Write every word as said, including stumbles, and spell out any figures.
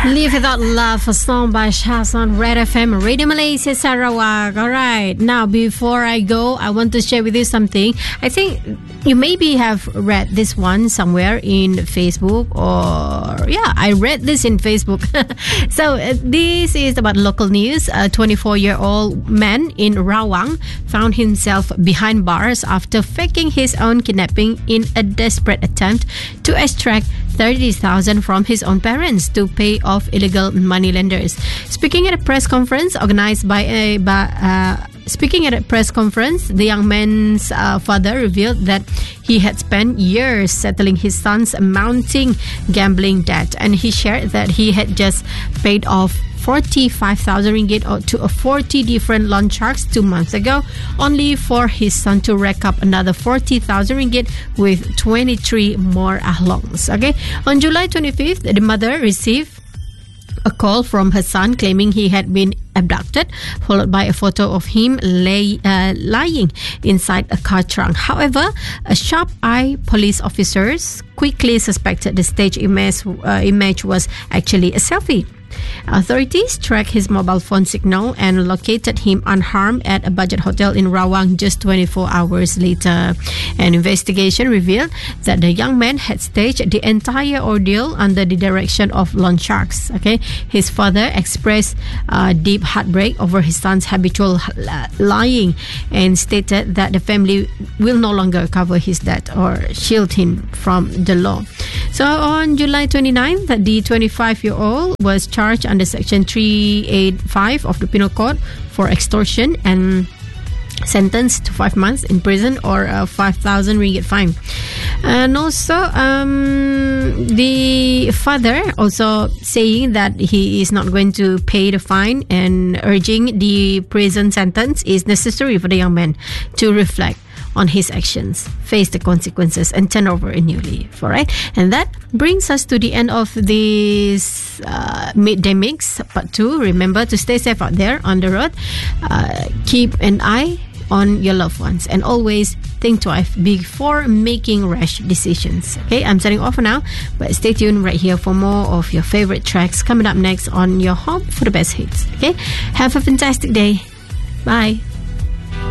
Live Without Love, a song by Shaz on Red F M, Radio Malaysia Sarawak. Alright, now before I go, I want to share with you something. I think you maybe have read this one somewhere in Facebook, or yeah, I read this in Facebook. So uh, this is about local news. A twenty-four-year-old man in Rawang found himself behind bars after faking his own kidnapping in a desperate attempt to extract thirty thousand from his own parents to pay off illegal moneylenders. Speaking at a press conference organized by a by, uh, speaking at a press conference, the young man's uh, father revealed that he had spent years settling his son's mounting gambling debt, and he shared that he had just paid off forty-five thousand ringgit to a forty different loan sharks two months ago, only for his son to rack up another forty thousand ringgit with twenty-three more loans. Okay, on July twenty-fifth, the mother received a call from her son claiming he had been abducted, followed by a photo of him lay, uh, lying inside a car trunk. However, a sharp-eyed police officers quickly suspected the staged image, uh, image was actually a selfie. Authorities tracked his mobile phone signal and located him unharmed at a budget hotel in Rawang just twenty-four hours later. An investigation revealed that the young man had staged the entire ordeal under the direction of loan sharks. Okay, his father expressed uh, deep heartbreak over his son's habitual lying and stated that the family will no longer cover his debt or shield him from the law. So on July twenty-ninth, the twenty-five-year-old was charged under Section three eighty-five of the Penal Code for extortion and sentenced to five months in prison or a five thousand ringgit fine. And also, um, the father also saying that he is not going to pay the fine and urging the prison sentence is necessary for the young man to reflect on his actions, face the consequences, and turn over a new leaf. All right, and that brings us to the end of this uh, midday mix part two. Remember to stay safe out there on the road. Uh, keep an eye on your loved ones, and always think twice before making rash decisions. Okay, I'm signing off for now, but stay tuned right here for more of your favorite tracks coming up next on your home for the best hits. Okay, have a fantastic day. Bye.